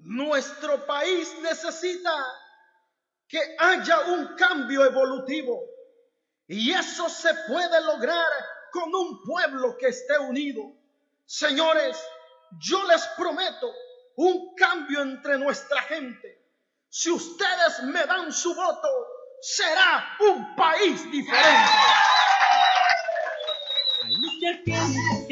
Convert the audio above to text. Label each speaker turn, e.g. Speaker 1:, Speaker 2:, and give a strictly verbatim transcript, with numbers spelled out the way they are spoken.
Speaker 1: Nuestro país necesita que haya un cambio evolutivo y eso se puede lograr con un pueblo que esté unido. Señores, yo les prometo un cambio entre nuestra gente. Si ustedes me dan su voto, será un país diferente.
Speaker 2: Hay mucha gente